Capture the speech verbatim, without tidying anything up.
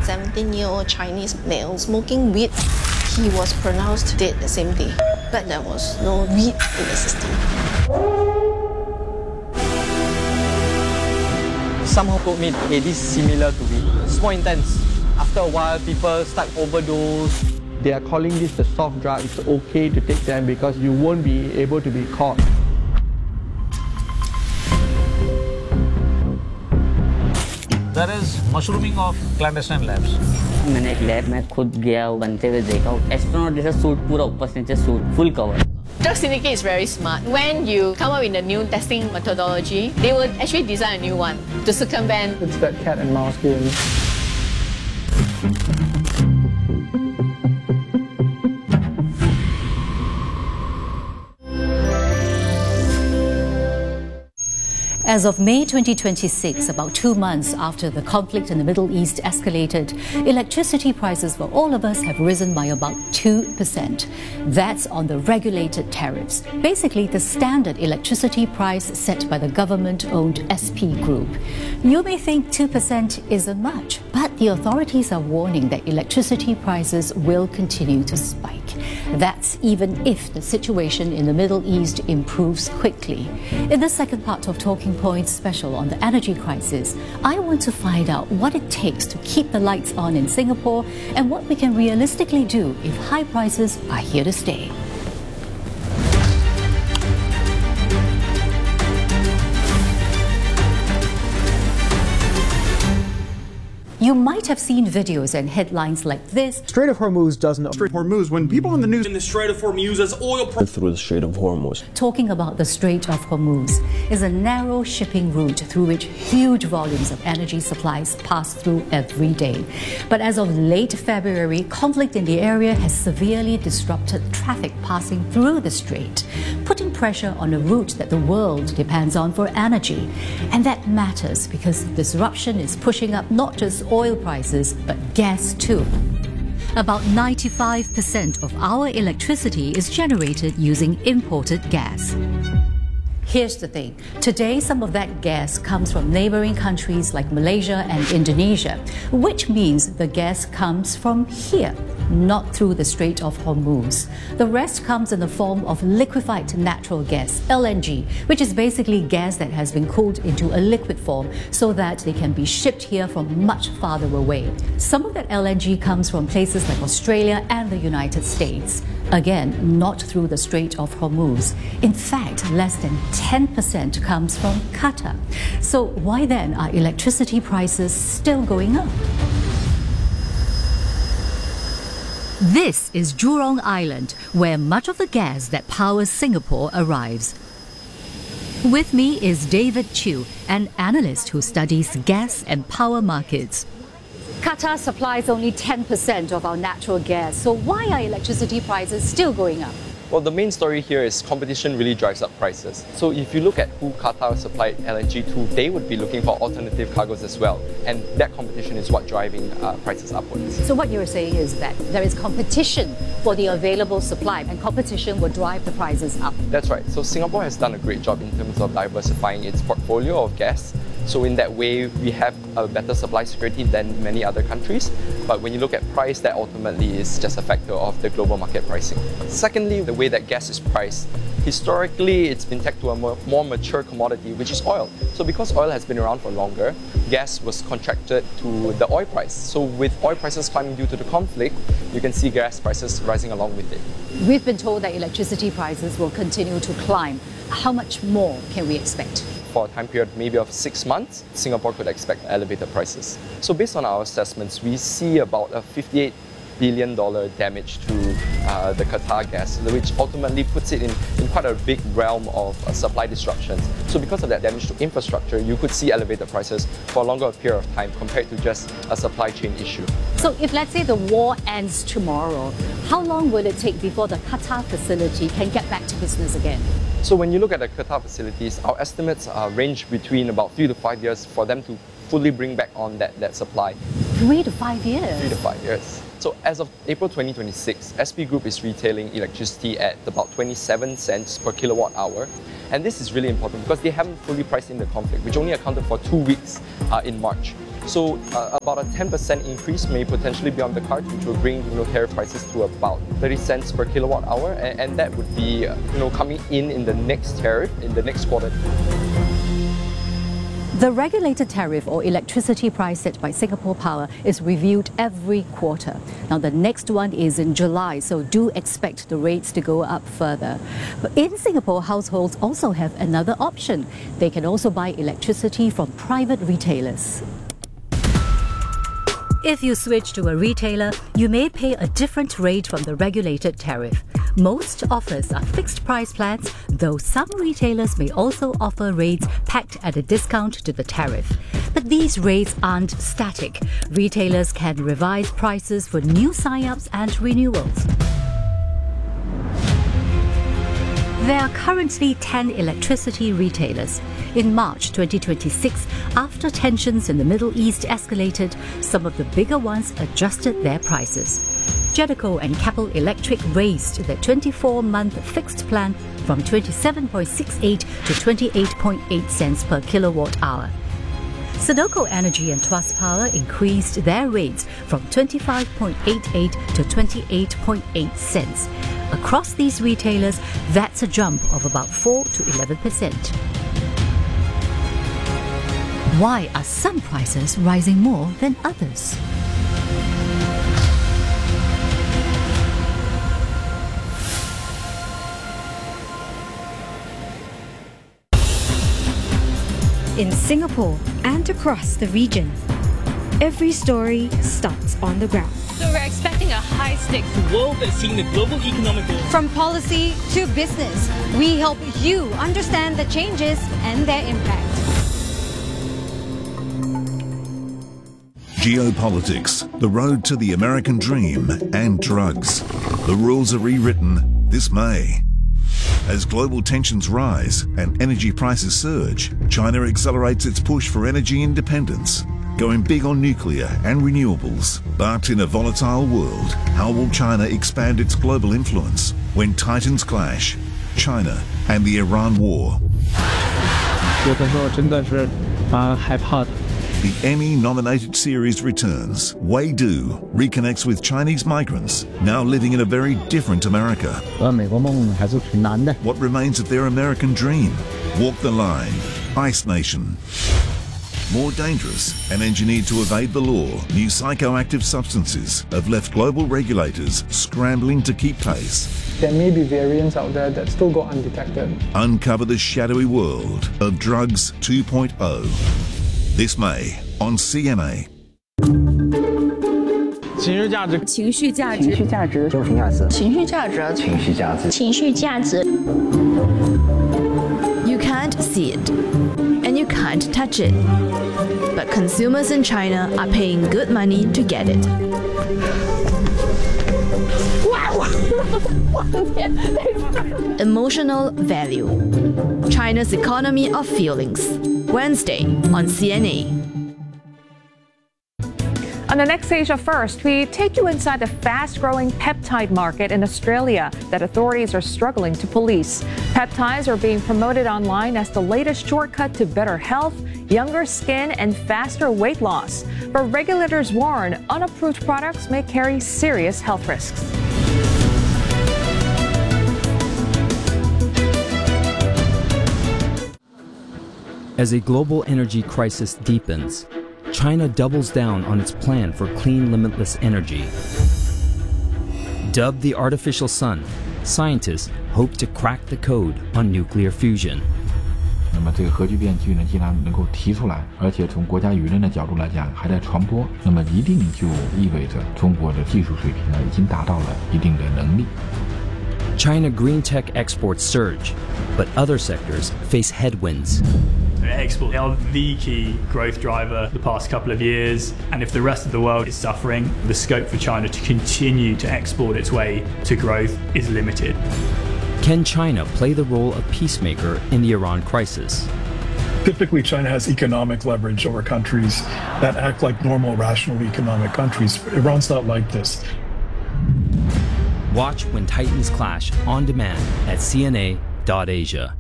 seventeen-year-old Chinese male smoking weed. He was pronounced dead the same day, but there was no weed in the system. Somehow told me, hey, this is similar to weed. It's more intense. After a while, people start overdose. They are calling this the soft drug. It's okay to take them because you won't be able to be caught. There is mushrooming of clandestine labs. मैंने एक lab में खुद गया बनते हुए देखा astronaut जैसा suit पूरा ऊपर से नीचे suit full cover. Drug Syndicate is very smart. When you come up with a new testing methodology, they will actually design a new one to circumvent. It's that cat and mouse game. As of May twenty twenty-six, about two months after the conflict in the Middle East escalated, electricity prices for all of us have risen by about two percent. That's on the regulated tariffs, basically the standard electricity price set by the government-owned S P Group. You may think two percent isn't much, but the authorities are warning that electricity prices will continue to spike. That's even if the situation in the Middle East improves quickly. In the second part of Talking Points special on the energy crisis, I want to find out what it takes to keep the lights on in Singapore and what we can realistically do if high prices are here to stay. You might have seen videos and headlines like this. Strait of Hormuz doesn't... Strait of Hormuz, when people in the news... In the Strait of Hormuz as oil... Through the Strait of Hormuz. Talking about the Strait of Hormuz is a narrow shipping route through which huge volumes of energy supplies pass through every day. But as of late February, conflict in the area has severely disrupted traffic passing through the strait, putting pressure on a route that the world depends on for energy. And that matters because disruption is pushing up not just oil prices, but gas too. About ninety-five percent of our electricity is generated using imported gas. Here's the thing. Today, some of that gas comes from neighboring countries like Malaysia and Indonesia, which means the gas comes from here, not through the Strait of Hormuz. The rest comes in the form of liquefied natural gas, L N G, which is basically gas that has been cooled into a liquid form so that they can be shipped here from much farther away. Some of that L N G comes from places like Australia and the United States. Again, not through the Strait of Hormuz. In fact, less than ten percent comes from Qatar. So why then are electricity prices still going up? This is Jurong Island, where much of the gas that powers Singapore arrives. With me is David Chew, an analyst who studies gas and power markets. Qatar supplies only ten percent of our natural gas, so why are electricity prices still going up? Well, the main story here is competition really drives up prices. So if you look at who Qatar supplied L N G to, they would be looking for alternative cargoes as well. And that competition is what driving uh, prices upwards. So what you're saying is that there is competition for the available supply, and competition will drive the prices up. That's right. So Singapore has done a great job in terms of diversifying its portfolio of gas. So in that way, we have a better supply security than many other countries. But when you look at price, that ultimately is just a factor of the global market pricing. Secondly, the way that gas is priced, historically it's been tagged to a more, more mature commodity, which is oil. So because oil has been around for longer, gas was contracted to the oil price. So with oil prices climbing due to the conflict, you can see gas prices rising along with it. We've been told that electricity prices will continue to climb. How much more can we expect? For a time period maybe of six months, Singapore could expect elevated prices. So based on our assessments, we see about a fifty-eight billion dollars damage to uh, the Qatar gas, which ultimately puts it in, in quite a big realm of uh, supply disruptions. So because of that damage to infrastructure, you could see elevated prices for a longer period of time compared to just a supply chain issue. So if, let's say, the war ends tomorrow, how long will it take before the Qatar facility can get back to business again? So when you look at the Qatar facilities, our estimates uh, range between about three to five years for them to fully bring back on that, that supply. Three to five years? Three to five years. So as of April twenty twenty-six, S P Group is retailing electricity at about twenty-seven cents per kilowatt hour. And this is really important because they haven't fully priced in the conflict, which only accounted for two weeks uh, in March. So uh, about a ten percent increase may potentially be on the cards, which will bring you know, tariff prices to about thirty cents per kilowatt hour, and, and that would be uh, you know, coming in in the next tariff, in the next quarter. The regulated tariff or electricity price set by Singapore Power is reviewed every quarter. Now the next one is in July, so do expect the rates to go up further. But in Singapore, households also have another option. They can also buy electricity from private retailers. If you switch to a retailer, you may pay a different rate from the regulated tariff. Most offers are fixed price plans, though some retailers may also offer rates packed at a discount to the tariff. But these rates aren't static. Retailers can revise prices for new sign-ups and renewals. There are currently ten electricity retailers. In March twenty twenty-six, after tensions in the Middle East escalated, some of the bigger ones adjusted their prices. Jedico and Keppel Electric raised their twenty-four month fixed plan from twenty-seven point six eight to twenty-eight point eight cents per kilowatt hour. Sunoco Energy and Tuas Power increased their rates from twenty-five point eight eight to twenty-eight point eight cents. Across these retailers, that's a jump of about four to eleven percent. Why are some prices rising more than others? In Singapore and across the region, every story starts on the ground. So we're expecting a high-stakes world that's seeing the global economic growth. From policy to business, we help you understand the changes and their impact. Geopolitics, the road to the American dream, and drugs. The rules are rewritten this May. As global tensions rise and energy prices surge, China accelerates its push for energy independence, going big on nuclear and renewables. But in a volatile world, how will China expand its global influence when titans clash? China and the Iran war. 有的时候真的是蛮害怕的。 The Emmy-nominated series returns. Wei Du reconnects with Chinese migrants now living in a very different America. 而美国梦还是挺难的。 What remains of their American dream? Walk the line. Ice Nation. More dangerous and engineered to evade the law, new psychoactive substances have left global regulators scrambling to keep pace. There may be variants out there that still go undetected. Uncover the shadowy world of drugs two point oh. This May on C N A. 情绪价值， 情绪价值， 情绪价值，精神价值， 情绪价值， 情绪价值， 情绪价值。You can't see it, and you can't touch it, but consumers in China are paying good money to get it. Emotional value. China's economy of feelings. Wednesday on C N A. On the next Asia First, we take you inside the fast-growing peptide market in Australia that authorities are struggling to police. Peptides are being promoted online as the latest shortcut to better health, younger skin, and faster weight loss. But regulators warn unapproved products may carry serious health risks. As a global energy crisis deepens, China doubles down on its plan for clean, limitless energy. Dubbed the artificial sun, scientists hope to crack the code on nuclear fusion. 那么这个核聚变技术呢，既然能够提出来，而且从国家舆论的角度来讲还在传播，那么一定就意味着中国的技术水平呢已经达到了一定的能力。 China green tech exports surge, but other sectors face headwinds. Exports are the key growth driver the past couple of years, and if the rest of the world is suffering, the scope for China to continue to export its way to growth is limited. Can China play the role of peacemaker in the Iran crisis? Typically, China has economic leverage over countries that act like normal, rational economic countries. Iran's not like this. Watch When Titans Clash on demand at C N A dot Asia.